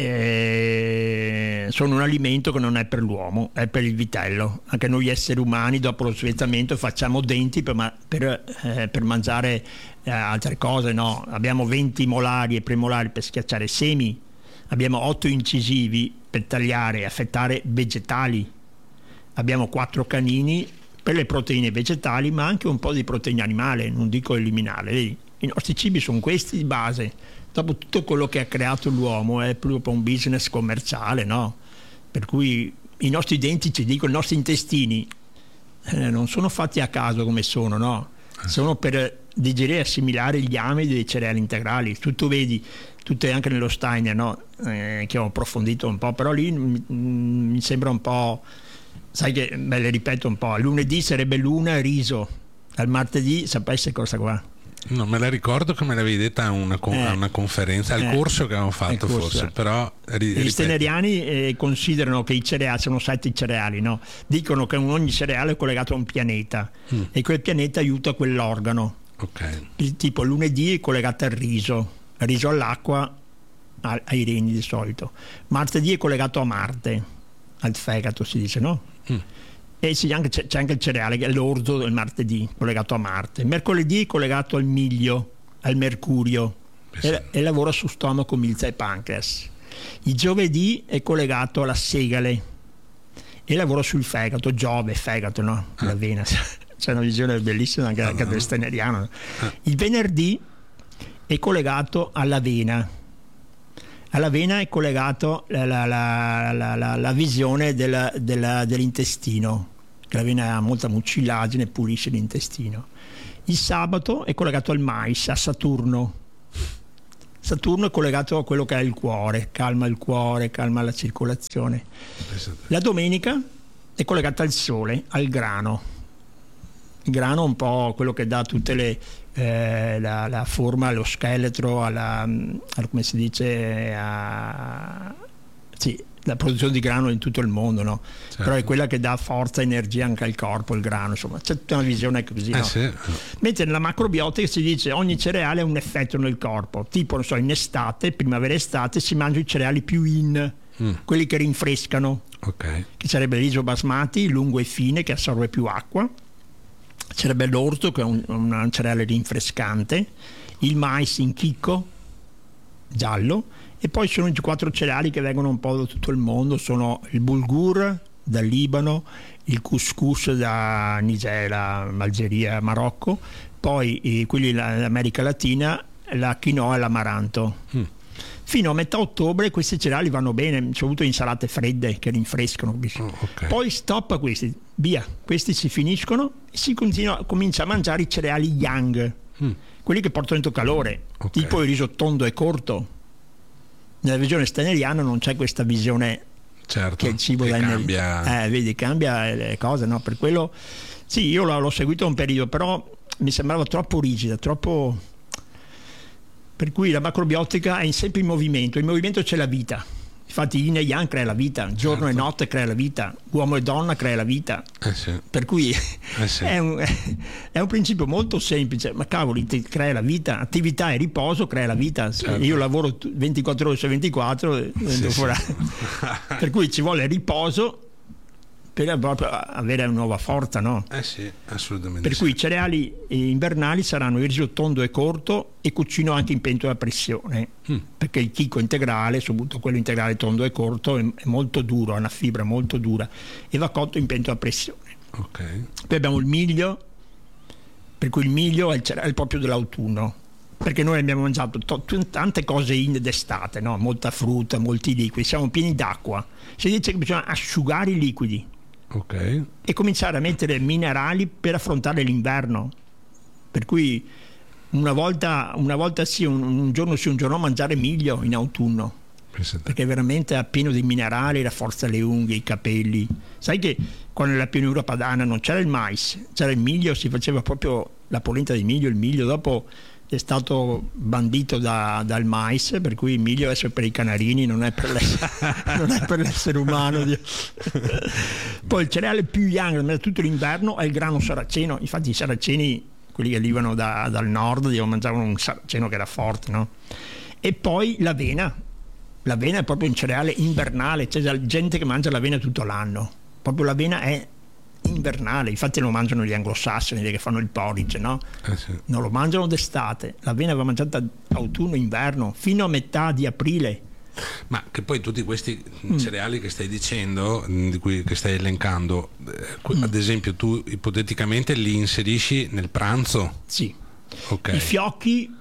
eh, sono un alimento che non è per l'uomo, è per il vitello. Anche noi esseri umani dopo lo svezzamento facciamo denti per, ma, per, eh, per mangiare eh, altre cose, no? Abbiamo venti molari e premolari per schiacciare semi, abbiamo otto incisivi per tagliare e affettare vegetali, abbiamo quattro canini per le proteine vegetali, ma anche un po' di proteine animali, non dico eliminare. I nostri cibi sono questi di base. Dopo tutto quello che ha creato l'uomo è proprio un business commerciale, no? Per cui i nostri denti ci dicono, i nostri intestini eh, non sono fatti a caso come sono, no? Sono per digerire e assimilare gli amidi dei cereali integrali. Tu, tu vedi, tutte anche nello Steiner, no? Eh, che ho approfondito un po', però lì mi, mi sembra un po', sai che, beh, le ripeto un po', lunedì sarebbe luna e riso, al martedì sapessi cosa qua. Non me la ricordo che me l'avevi detta a una, con- eh, una conferenza, al eh, corso che avevamo fatto forse, però ri- gli steineriani eh, considerano che i cereali sono sette cereali, no? Dicono che ogni cereale è collegato a un pianeta mm. e quel pianeta aiuta quell'organo. Okay. Il tipo lunedì è collegato al riso, il riso all'acqua, ai reni di solito. Martedì è collegato a Marte, al fegato si dice, no? Mm. E sì, anche, c'è anche il cereale che è l'orzo del martedì collegato a Marte. Mercoledì è collegato al miglio, al mercurio e, e lavora su stomaco, milza e pancreas. Il giovedì è collegato alla segale e lavora sul fegato, Giove, fegato, no? La ah. vena. C'è una visione bellissima anche, anche del steineriano. Ah. Il venerdì è collegato alla vena. Alla vena è collegato la, la, la, la, la, la visione della, della, dell'intestino, che la vena ha molta mucillagine, pulisce l'intestino. Il sabato è collegato al mais, a Saturno. Saturno è collegato a quello che è il cuore, calma il cuore, calma la circolazione. La domenica è collegata al sole, al grano. Il grano è un po' quello che dà tutte le eh, la, la forma, lo scheletro, alla, alla, come si dice, a, sì, la produzione di grano in tutto il mondo, no? Certo. Però è quella che dà forza e energia anche al corpo, il grano, insomma, c'è tutta una visione così, eh, no? Sì. Mentre nella macrobiotica si dice ogni cereale ha un effetto nel corpo, tipo, non so, in estate, primavera estate, si mangiano i cereali più in, mm. quelli che rinfrescano, okay. che sarebbe il riso basmati, lungo e fine, che assorbe più acqua. sarebbe l'orzo, che è un, un cereale rinfrescante, il mais in chicco giallo, e poi sono i quattro cereali che vengono un po' da tutto il mondo, sono il bulgur dal Libano, il couscous da Nigeria, Algeria, Marocco, poi eh, quelli dell'America Latina, la quinoa e l'amaranto. Mm. Fino a metà ottobre questi cereali vanno bene, ci ho avuto insalate fredde che rinfrescano. Oh, okay. Poi stop a questi, via, questi si finiscono e si continua, comincia a mangiare i cereali yang, mm. quelli che portano dentro calore, okay. tipo il riso tondo e corto. Nella visione steineriana non c'è questa visione, certo, che il cibo da cambia, eh, vedi, cambia le cose, no? Per quello sì, io l'ho, l'ho seguito un periodo, però mi sembrava troppo rigida, troppo. Per cui la macrobiotica è sempre in movimento, il movimento c'è la vita. Infatti yin e yang crea la vita, giorno certo. e notte crea la vita, uomo e donna crea la vita. Eh sì. Per cui eh sì. è, un, è un principio molto semplice, ma cavoli, ti crea la vita, attività e riposo crea la vita. Certo. Io lavoro ventiquattro ore su ventiquattro, sì, sì. Per cui ci vuole riposo per proprio avere una nuova forza, no? Eh sì, assolutamente. Per sì. cui i cereali invernali saranno il riso tondo e corto e cucino anche in pentola a pressione, mm. perché il chicco integrale, soprattutto quello integrale tondo e corto, è, è molto duro, ha una fibra molto dura e va cotto in pentola a pressione. Okay. Poi abbiamo il miglio, per cui il miglio è il cereale proprio dell'autunno, perché noi abbiamo mangiato to- tante cose in d'estate, no? Molta frutta, molti liquidi, siamo pieni d'acqua. Si dice che bisogna asciugare i liquidi. Okay. E cominciare a mettere minerali per affrontare l'inverno, per cui una volta, una volta sì, un, un giorno sì, un giorno mangiare miglio in autunno, perché veramente è pieno di minerali, rafforza le unghie, i capelli. Sai che quando nella pianura padana non c'era il mais, c'era il miglio, si faceva proprio la polenta di miglio, il miglio dopo è stato bandito da, dal mais, per cui il miglio adesso è per i canarini, non è per l'essere, non è per l'essere umano. Poi il cereale più young tutto l'inverno è il grano saraceno. Infatti i saraceni, quelli che arrivano da, dal nord, mangiavano un saraceno che era forte, no? E poi l'avena. L'avena è proprio un cereale invernale, c'è gente che mangia l'avena tutto l'anno. Proprio l'avena è invernale, infatti lo mangiano gli anglosassoni che fanno il porridge, no? Eh sì. Non lo mangiano d'estate, l'avena va mangiata autunno, inverno, fino a metà di aprile. Ma che poi tutti questi mm. cereali che stai dicendo, di cui che stai elencando, eh, mm. ad esempio tu ipoteticamente li inserisci nel pranzo? Sì. Okay. I fiocchi,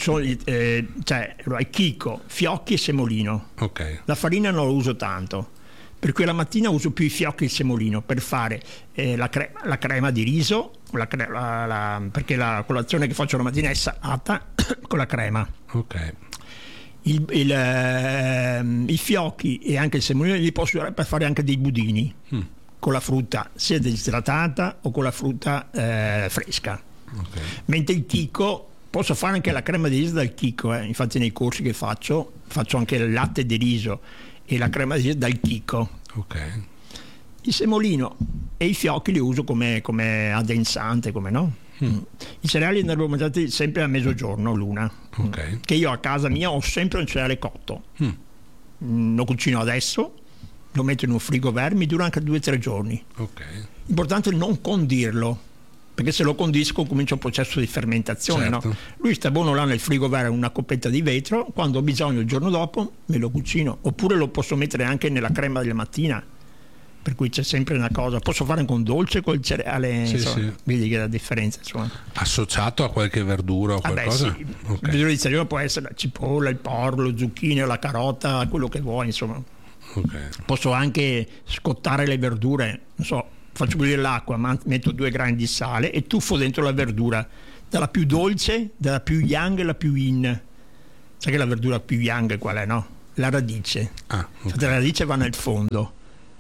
eh, cioè il chicco, fiocchi e semolino. Okay. La farina non lo uso tanto, per cui la mattina uso più i fiocchi e il semolino per fare eh, la, cre- la crema di riso, la cre- la, la, perché la colazione che faccio la mattina è salata con la crema. Ok. Il, il, eh, i fiocchi e anche il semolino li posso usare per fare anche dei budini mm. con la frutta sia desidratata o con la frutta eh, fresca. Okay. Mentre il chicco posso fare anche la crema di riso dal chicco, eh. Infatti nei corsi che faccio faccio anche il latte di riso e la crema di riso dal chicco. Okay. Il semolino e i fiocchi li uso come, come addensante, come no? Mm. I cereali ne avevo mangiati sempre a mezzogiorno l'una, okay. che io a casa mia ho sempre un cereale cotto. Mm. Mm, lo cucino adesso, lo metto in un frigover, mi dura anche due o tre giorni. Okay. L'importante è non condirlo, perché se lo condisco comincia un processo di fermentazione, certo. no? Lui sta buono là nel frigobar, una coppetta di vetro, quando ho bisogno il giorno dopo me lo cucino, oppure lo posso mettere anche nella crema della mattina, per cui c'è sempre una cosa, posso fare anche un dolce col cereale, sì, insomma, sì. Vedi che è la differenza, insomma. Associato a qualche verdura o qualcosa? Ah beh, sì. Okay. La verdura di stagione può essere la cipolla, il porro, lo zucchino, la carota, quello che vuoi, insomma. Okay. Posso anche scottare le verdure, non so, faccio bollire l'acqua, metto due grani di sale e tuffo dentro la verdura, dalla più dolce, dalla più young alla più in. Sai che la verdura più young qual è, no? La radice. Ah, okay. Infatti la radice va nel fondo.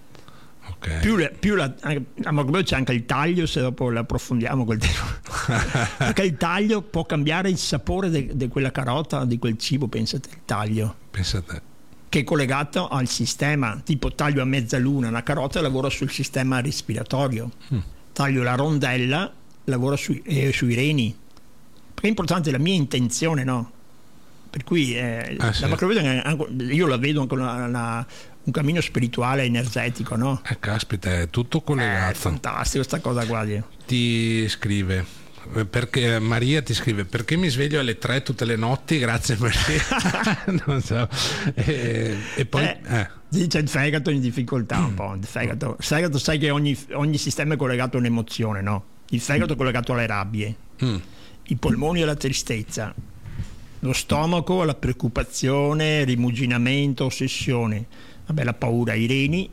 Okay. Più, le, più la, ma c'è anche il taglio, se dopo l'approfondiamo quel tema. Perché il taglio può cambiare il sapore di quella carota, di quel cibo, pensate, il taglio. Pensate. Che è collegato al sistema, tipo taglio a mezzaluna una carota, lavora sul sistema respiratorio. Mm. Taglio la rondella, lavora sui, eh, sui reni. Perché è importante la mia intenzione, no? Per cui eh, ah, sì. la macrobiotica anche, io la vedo anche una, una, un cammino spirituale energetico, no? Eh, caspita, è tutto collegato. È fantastico sta cosa qua. Ti scrive, perché Maria ti scrive, perché mi sveglio alle tre tutte le notti? Grazie Maria. Non so. E, e poi eh, eh. dice il fegato in difficoltà un po'. Il fegato, il fegato sai che ogni, ogni sistema è collegato a un'emozione, no? Il fegato è collegato alle rabbie, mm. i polmoni alla tristezza, lo stomaco alla preoccupazione, rimuginamento, ossessione, vabbè, la paura ai reni,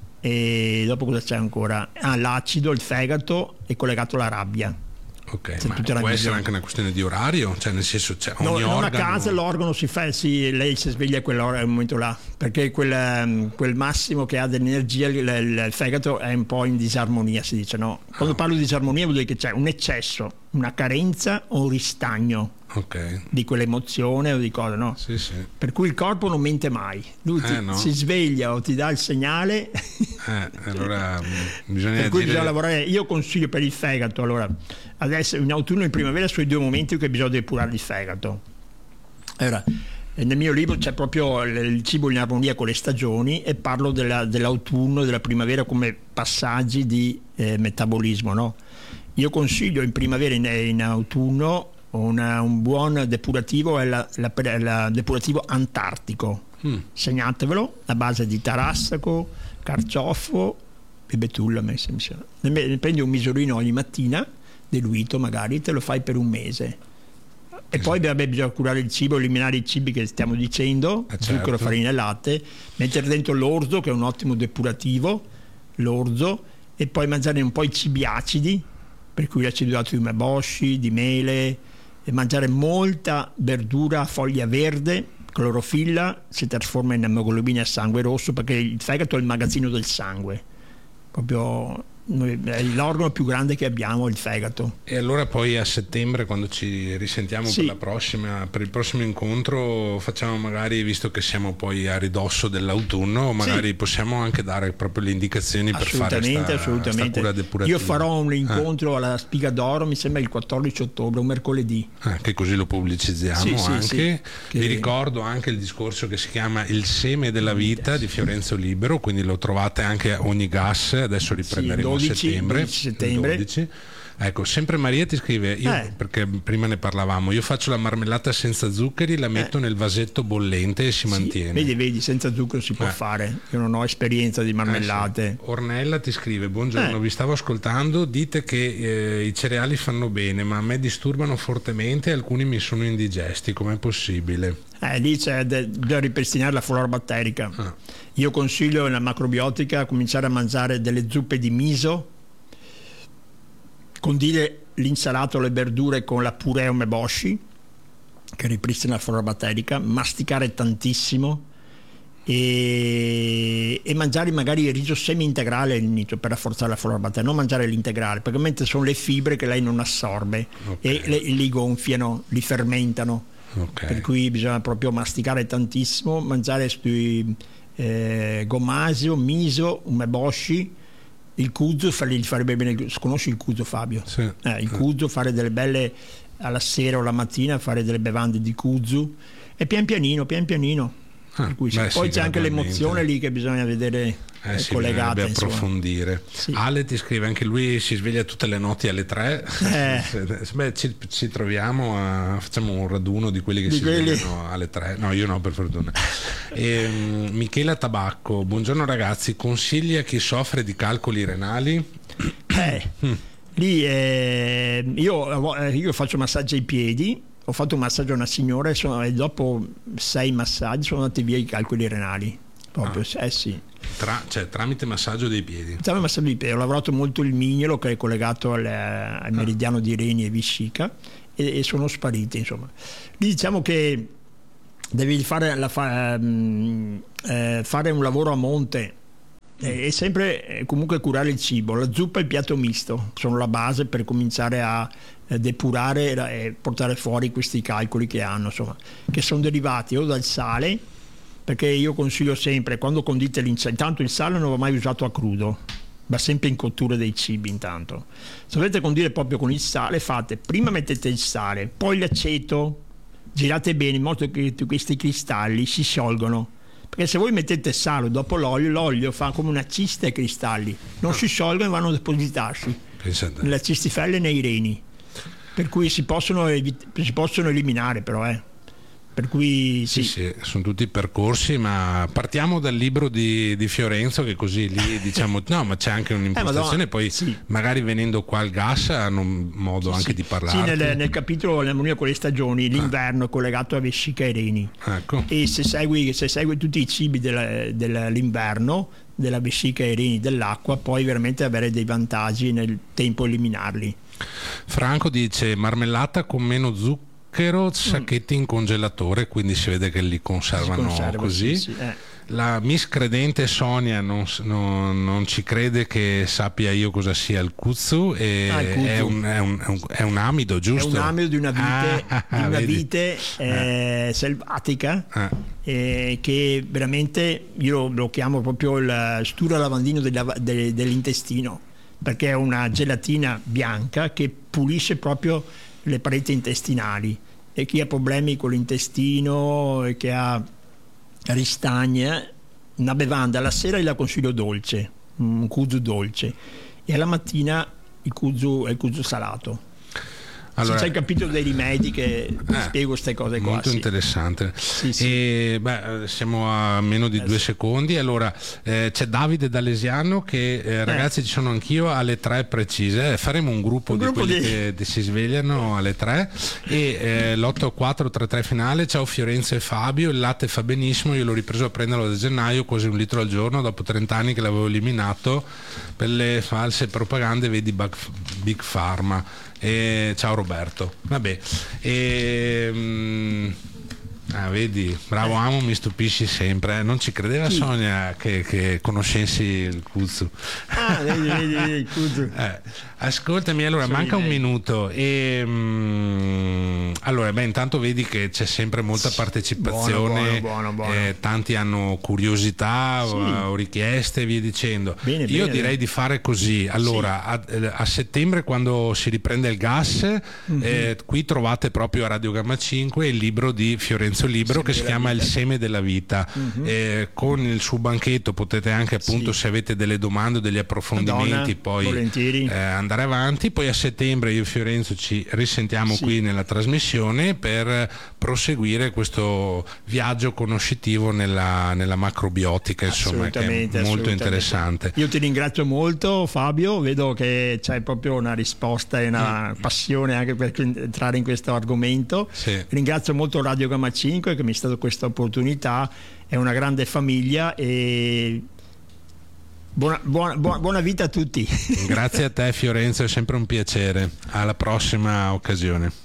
e dopo cosa c'è ancora? Ah, l'acido, il fegato è collegato alla rabbia. Ok, ma può essere anche una questione di orario, cioè nel senso, cioè, ogni no, non organo... a casa l'organo si fa, sì, lei si sveglia a quell'ora, al momento là, perché quel, quel massimo che ha dell'energia, il, il, il fegato è un po' in disarmonia, si dice, no? Quando oh. parlo di disarmonia vuol dire che c'è un eccesso, una carenza o un ristagno. Okay. Di quell'emozione o di cosa, no? Sì, sì. Per cui il corpo non mente mai, lui eh, ti, no. si sveglia o ti dà il segnale. Eh, allora bisogna per cui dire... bisogna lavorare. Io consiglio per il fegato, allora, adesso in autunno e in primavera sono i due momenti in cui bisogna depurare il fegato. Allora, nel mio libro c'è proprio il cibo in armonia con le stagioni e parlo della, dell'autunno e della primavera come passaggi di eh, metabolismo, no? Io consiglio in primavera e in, in autunno Una, un buon depurativo è la, la, la depurativo antartico, mm. segnatevelo, a base di tarassaco, carciofo e betulla. Ne prendi un misurino ogni mattina diluito, magari te lo fai per un mese e esatto. Poi vabbè, bisogna curare il cibo, eliminare i cibi che stiamo dicendo, eh, zucchero, certo. farina e latte, mettere dentro l'orzo che è un ottimo depurativo, l'orzo, e poi mangiare un po' i cibi acidi, per cui l'acido di umeboshi, di mele, e mangiare molta verdura a foglia verde, clorofilla, si trasforma in emoglobina a sangue rosso, perché il fegato è il magazzino del sangue, proprio è l'organo più grande che abbiamo, il fegato. E allora poi a settembre, quando ci risentiamo sì. per la prossima, per il prossimo incontro, facciamo magari, visto che siamo poi a ridosso dell'autunno, magari sì. possiamo anche dare proprio le indicazioni per fare sta, assolutamente. sta cura depurativa. Io farò un incontro eh. alla Spiga d'Oro, mi sembra il quattordici ottobre, un mercoledì. Eh, che così lo pubblicizziamo sì, sì, anche. Sì, Vi che... ricordo anche il discorso che si chiama Il seme della vita di Fiorenzo Libero, quindi lo trovate anche a ogni gas, adesso riprenderemo. Sì, dodici, settembre, dodici settembre. dodici. Ecco, sempre Maria ti scrive, io, eh. perché prima ne parlavamo, io faccio la marmellata senza zuccheri, la metto eh. nel vasetto bollente e si sì, mantiene. Vedi, vedi, senza zucchero si può eh. fare, io non ho esperienza di marmellate. Eh sì. Ornella ti scrive, buongiorno, eh. vi stavo ascoltando, dite che eh, i cereali fanno bene, ma a me disturbano fortemente e alcuni mi sono indigesti, com'è possibile? Eh, lì c'è da ripristinare la flora batterica. Ah. Io consiglio nella macrobiotica cominciare a mangiare delle zuppe di miso, condire l'insalato, le verdure con la purée umeboshi che ripristina la flora batterica, masticare tantissimo e, e mangiare magari il riso semi-integrale all'inizio per rafforzare la flora batterica, non mangiare l'integrale, perché mentre sono le fibre che lei non assorbe okay. e le, li gonfiano, li fermentano. Okay. Per cui bisogna proprio masticare tantissimo, mangiare sui eh, gomasio, miso, umeboshi, il kuzu, fargli farebbe bene. Conosci il kuzu, Fabio? Sì. Eh, il kuzu, fare delle belle alla sera o la mattina, fare delle bevande di kuzu e pian pianino, pian pianino. Ah, per cui, beh, poi sì, c'è anche l'emozione lì che bisogna vedere eh, sì, collegata, approfondire. Sì. Ale ti scrive, anche lui si sveglia tutte le notti alle tre. Eh. Beh, ci, ci troviamo, a, facciamo un raduno di quelli che di si quelli... svegliano alle tre. No, io no, per fortuna. E, um, Michela Tabacco, buongiorno ragazzi, consigli a chi soffre di calcoli renali? Eh, mm. Lì eh, io, io faccio massaggio ai piedi. Ho fatto un massaggio a una signora e, sono, e dopo sei massaggi sono andati via i calcoli renali. Proprio, ah. eh sì. Tra, cioè, tramite massaggio dei piedi? Tramite massaggio dei piedi. Ho lavorato molto il mignolo che è collegato al, al meridiano ah. di reni e vescica e, e sono spariti, insomma. Lì diciamo che devi fare, la, fa, eh, fare un lavoro a monte e sempre comunque curare il cibo. La zuppa e il piatto misto sono la base per cominciare a depurare e portare fuori questi calcoli che hanno, insomma, che sono derivati o dal sale, perché io consiglio sempre, quando condite l'insalato, intanto il sale non va mai usato a crudo, va sempre in cottura dei cibi. Intanto se volete condire proprio con il sale, fate prima mettete il sale, poi l'aceto, girate bene in modo che questi cristalli si sciolgono, perché se voi mettete sale dopo l'olio, l'olio fa come una cista ai cristalli, non si sciolgono e vanno a depositarsi nella cistifella e nei reni, per cui si possono, si possono eliminare però eh. Per cui sì. Sì, sì, sono tutti percorsi, ma partiamo dal libro di, di Fiorenzo, che così lì diciamo no, ma c'è anche un'impostazione, eh, poi sì. magari venendo qua al gas hanno un modo sì, anche sì. di parlare. Sì, nel, nel capitolo L'armonia con le stagioni, l'inverno ah. è collegato a vescica e reni. Ecco. E se segui, se segui tutti i cibi della, dell'inverno, della vescica e i reni dell'acqua, puoi veramente avere dei vantaggi nel tempo eliminarli. Franco dice marmellata con meno zucchero, sacchetti in congelatore, quindi si vede che li conservano conserva, così. Sì, sì, eh. La miscredente Sonia non, non, non ci crede che sappia io cosa sia il kudzu, e ah, il kudzu. È, un, è, un, è un amido, giusto? È un amido di una vite, ah, di una vite eh, eh. selvatica ah. eh, che veramente io lo chiamo proprio il stura lavandino del, del, dell'intestino, perché è una gelatina bianca che pulisce proprio le pareti intestinali, e chi ha problemi con l'intestino e che ha ristagna, una bevanda alla sera la consiglio dolce, un kudzu dolce, e alla mattina il kudzu, il kudzu salato. Allora, c'è il capitolo dei rimedi che eh, spiego queste cose qua. Molto sì. interessante. Sì, sì. E, beh, siamo a meno di eh, due sì. secondi. Allora eh, c'è Davide D'Alesiano che eh, ragazzi eh. ci sono anch'io alle tre precise. Faremo un gruppo, un di gruppo quelli di... che di si svegliano alle tre, e eh, l'otto quattro tre tre finale. Ciao Fiorenzo e Fabio, il latte fa benissimo, io l'ho ripreso a prenderlo da gennaio, quasi un litro al giorno dopo trenta anni che l'avevo eliminato per le false propagande, vedi Big Pharma. E ciao Roberto. Vabbè, e, um, ah, vedi, bravo Amo, mi stupisci sempre. Eh? Non ci credeva Chi? Sonia che, che conoscessi il kudzu. Ah, vedi, vedi, vedi il kudzu. Eh, ascoltami, allora Sono manca un minuto e um, allora, beh, intanto vedi che c'è sempre molta partecipazione, buono, buono, buono, buono. Eh, tanti hanno curiosità sì. o, o richieste e via dicendo. Bene, Io bene, direi bene. di fare così. Allora, sì. a, a settembre, quando si riprende il gas, mm-hmm. eh, qui trovate proprio a Radio Gamma cinque il libro di Fiorenzo Libero che si chiama vita. Il seme della vita. Mm-hmm. Eh, con il suo banchetto potete anche, appunto, sì. se avete delle domande o degli approfondimenti, Madonna, poi volentieri. Eh, andare avanti. Poi a settembre io e Fiorenzo ci risentiamo sì. qui nella trasmissione per proseguire questo viaggio conoscitivo nella, nella macrobiotica, insomma, che è molto interessante. Io ti ringrazio molto Fabio, vedo che c'hai proprio una risposta e una mm. passione anche per entrare in questo argomento. Sì. Ringrazio molto Radio Gamma cinque che mi è stata questa opportunità, è una grande famiglia e Buona, buona, buona vita a tutti. Grazie a te Fiorenzo, è sempre un piacere. Alla prossima occasione.